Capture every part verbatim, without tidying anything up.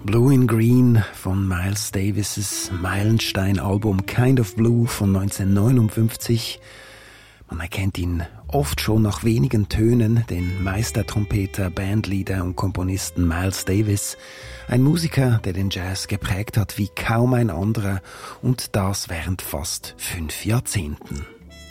Blue in Green von Miles Davis' Meilenstein-Album Kind of Blue von neunzehnhundertneunundfünfzig. Man erkennt ihn oft schon nach wenigen Tönen, den Meistertrompeter, Bandleader und Komponisten Miles Davis. Ein Musiker, der den Jazz geprägt hat wie kaum ein anderer und das während fast fünf Jahrzehnten.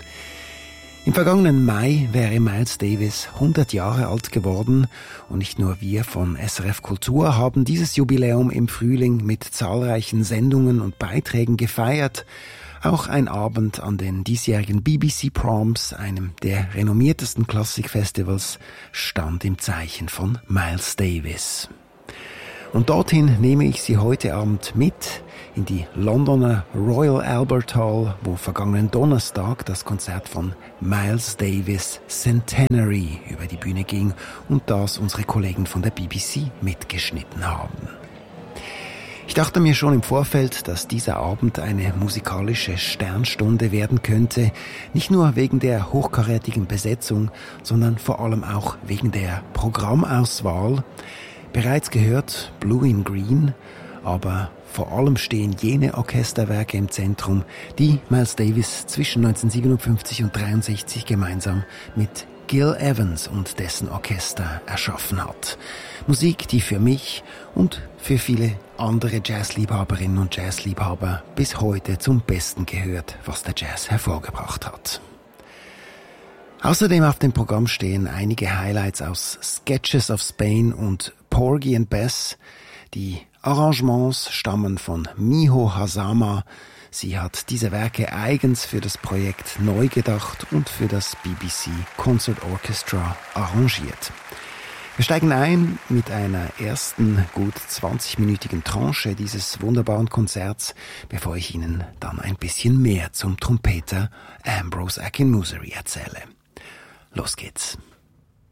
Im vergangenen Mai wäre Miles Davis hundert Jahre alt geworden und nicht nur wir von S R F Kultur haben dieses Jubiläum im Frühling mit zahlreichen Sendungen und Beiträgen gefeiert. Auch ein Abend an den diesjährigen B B C Proms, einem der renommiertesten Klassikfestivals, stand im Zeichen von Miles Davis. Und dorthin nehme ich Sie heute Abend mit in die Londoner Royal Albert Hall, wo vergangenen Donnerstag das Konzert von Miles Davis Centenary über die Bühne ging und das unsere Kollegen von der B B C mitgeschnitten haben. Ich dachte mir schon im Vorfeld, dass dieser Abend eine musikalische Sternstunde werden könnte, nicht nur wegen der hochkarätigen Besetzung, sondern vor allem auch wegen der Programmauswahl. Bereits gehört Blue in Green, aber vor allem stehen jene Orchesterwerke im Zentrum, die Miles Davis zwischen neunzehnhundertsiebenundfünfzig und dreiundsechzig gemeinsam mit Gil Evans und dessen Orchester erschaffen hat. Musik, die für mich und für viele andere Jazzliebhaberinnen und Jazzliebhaber bis heute zum Besten gehört, was der Jazz hervorgebracht hat. Außerdem auf dem Programm stehen einige Highlights aus Sketches of Spain und Porgy and Bess. Die Arrangements stammen von Miho Hazama. Sie hat diese Werke eigens für das Projekt neu gedacht und für das B B C Concert Orchestra arrangiert. Wir steigen ein mit einer ersten gut zwanzigminütigen Tranche dieses wunderbaren Konzerts, bevor ich Ihnen dann ein bisschen mehr zum Trompeter Ambrose Akinmusire erzähle. Los geht's.